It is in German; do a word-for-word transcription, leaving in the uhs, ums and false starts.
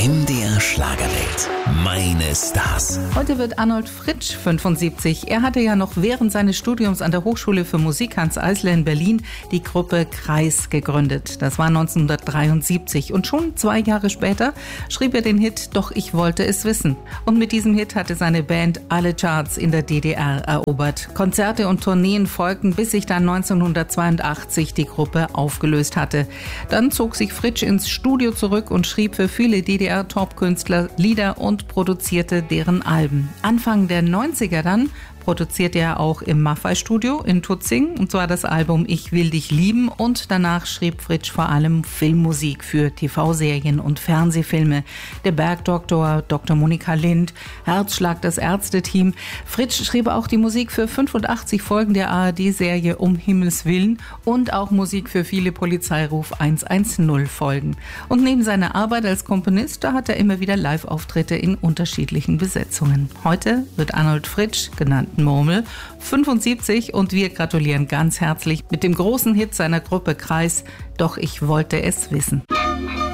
M D R Schlagerwelt. Meine Stars. Heute wird Arnold Fritsch fünfundsiebzig. Er hatte ja noch während seines Studiums an der Hochschule für Musik Hans Eisler in Berlin die Gruppe Kreis gegründet. Das war neunzehnhundertdreiundsiebzig und schon zwei Jahre später schrieb er den Hit Doch ich wollte es wissen. Und mit diesem Hit hatte seine Band alle Charts in der D D R erobert. Konzerte und Tourneen folgten, bis sich dann neunzehnhundertzweiundachtzig die Gruppe aufgelöst hatte. Dann zog sich Fritsch ins Studio zurück und schrieb für viele D D R-Top-Künstler Lieder und produzierte deren Alben. Anfang der neunziger dann produzierte er auch im Maffei-Studio in Tutzing, und zwar das Album Ich will dich lieben, und danach schrieb Fritsch vor allem Filmmusik für T V-Serien und Fernsehfilme. Der Bergdoktor, Doktor Monika Lind, Herzschlag, das Ärzteteam. Fritsch schrieb auch die Musik für fünfundachtzig Folgen der A R D-Serie Um Himmels Willen und auch Musik für viele Polizeiruf hundertzehn Folgen. Und neben seiner Arbeit als Komponist, da hat er immer wieder Live-Auftritte in unterschiedlichen Besetzungen. Heute wird Arnold Fritsch, genannt Murmel, fünfundsiebzig, und wir gratulieren ganz herzlich mit dem großen Hit seiner Gruppe Kreis, Doch ich wollte es wissen.